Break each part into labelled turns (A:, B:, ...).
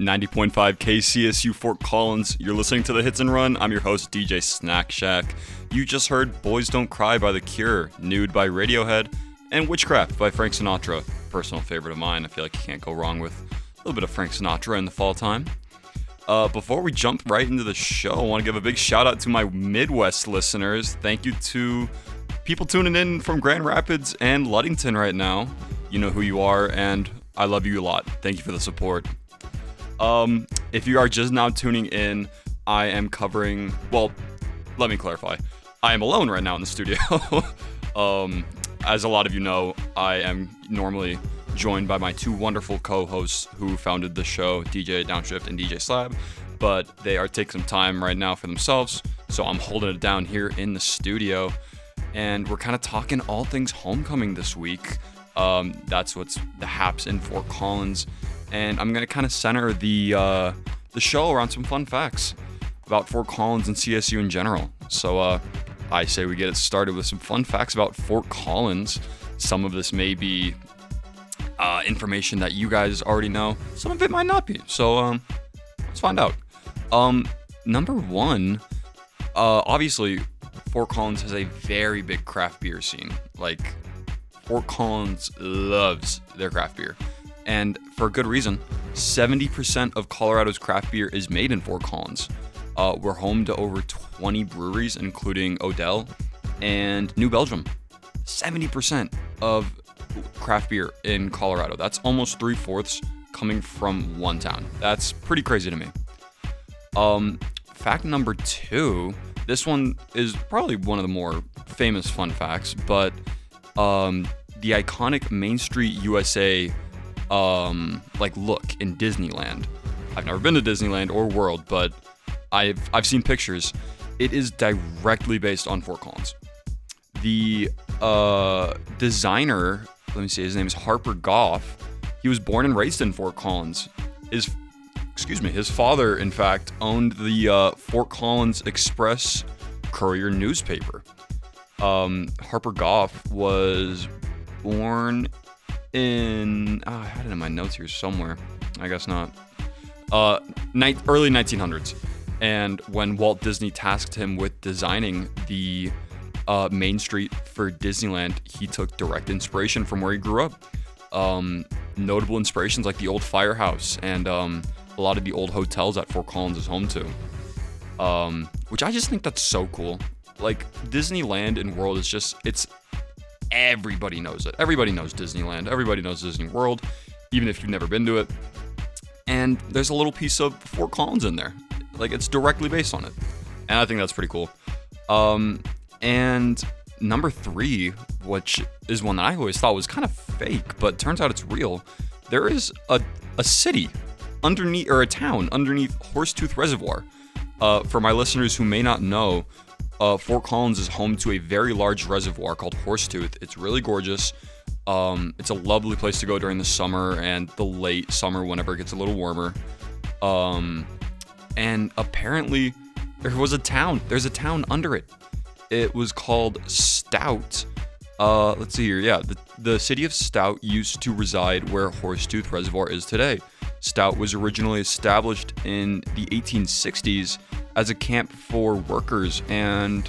A: 90.5 KCSU Fort Collins. You're listening to the Hits and Run. I'm your host, DJ Snack Shack. You just heard Boys Don't Cry by The Cure, Nude by Radiohead, and Witchcraft by Frank Sinatra. Personal favorite of mine. I feel like you can't go wrong with a little bit of Frank Sinatra in the fall time. Before we jump right into the show, I want to give a big shout out to my Midwest listeners. Thank you to people tuning in from Grand Rapids and Ludington right now. You know who you are, and I love you a lot. Thank you for the support. If you are just now tuning in, I am covering, well, let me clarify. I am alone right now in the studio. As a lot of you know, I am normally joined by my two wonderful co-hosts who founded the show, DJ Downshift and DJ Slab, but they are taking some time right now for themselves, so I'm holding it down here in the studio, and we're kind of talking all things homecoming this week. That's what's the haps in Fort Collins, and I'm gonna kind of center the show around some fun facts about Fort Collins and CSU in general. So I say we get it started with some fun facts about Fort Collins. Some of this may be information that you guys already know. Some of it might not be. So let's find out. Number one, obviously, Fort Collins has a very big craft beer scene. Like, Fort Collins loves their craft beer. And for good reason. 70% of Colorado's craft beer is made in Fort Collins. We're home to over 20 breweries, including Odell and New Belgium. 70% of craft beer in Colorado. That's almost 3/4 coming from one town. That's pretty crazy to me. Fact number two, this one is probably one of the more famous fun facts, but the iconic Main Street USA look in Disneyland. I've never been to Disneyland or World, but I've seen pictures. It is directly based on Fort Collins. The designer, let me see, his name is Harper Goff. He was born and raised in Fort Collins. His father, in fact, owned the Fort Collins Express Courier newspaper. Harper Goff was born in, I had it in my notes here somewhere. I guess not. Early 1900s. And when Walt Disney tasked him with designing the Main Street for Disneyland, he took direct inspiration from where he grew up. Notable inspirations like the old firehouse and a lot of the old hotels that Fort Collins is home to. Which I just think that's so cool. Like, Disneyland and World is just, everybody knows it. Everybody knows Disneyland. Everybody knows Disney World, even if you've never been to it. And there's a little piece of Fort Collins in there. Like, it's directly based on it. And I think that's pretty cool. And number three, which is one that I always thought was kind of fake, but turns out it's real. There is a city underneath, or a town underneath Horsetooth Reservoir. For my listeners who may not know, Fort Collins is home to a very large reservoir called Horsetooth. It's really gorgeous. It's a lovely place to go during the summer and the late summer whenever it gets a little warmer. And apparently there's a town under it. It was called Stout. Let's see here. Yeah, the city of Stout used to reside where Horsetooth Reservoir is today. Stout was originally established in the 1860s as a camp for workers and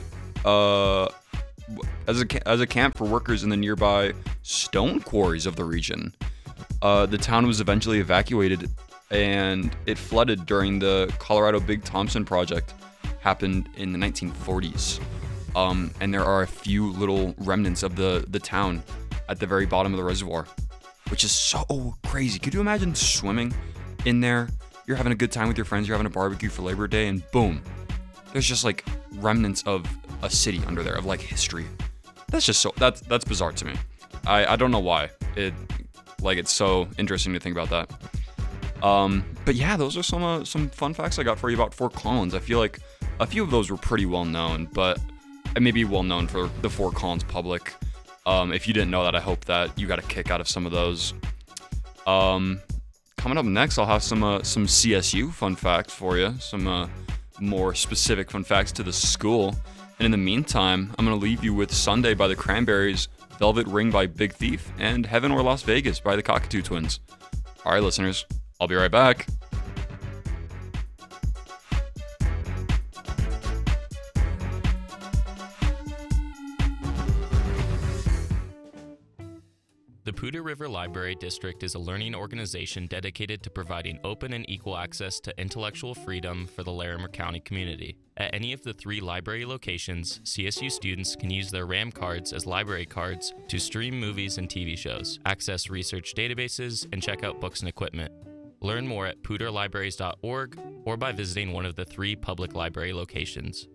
A: as a camp for workers in the nearby stone quarries of the region. The town was eventually evacuated and it flooded during the Colorado Big Thompson project. Happened in the 1940s. And there are a few little remnants of the town at the very bottom of the reservoir, which is so crazy. Could you imagine swimming in there? You're having a good time with your friends, you're having a barbecue for Labor Day, and boom, there's just like remnants of a city under there, of like history. That's just that's bizarre to me. I don't know why. It's so interesting to think about that. But yeah, those are some fun facts I got for you about Fort Collins. I feel like a few of those were pretty well known, but maybe well known for the Fort Collins public. If you didn't know that, I hope that you got a kick out of some of those. Coming up next, I'll have some CSU fun facts for you, some more specific fun facts to the school. And in the meantime, I'm going to leave you with Sunday by the Cranberries, Velvet Ring by Big Thief, and Heaven or Las Vegas by the Cockatoo Twins. All right, listeners, I'll be right back.
B: The Poudre River Library District is a learning organization dedicated to providing open and equal access to intellectual freedom for the Larimer County community. At any of the 3 library locations, CSU students can use their RAM cards as library cards to stream movies and TV shows, access research databases, and check out books and equipment. Learn more at poudrelibraries.org or by visiting one of the 3 public library locations.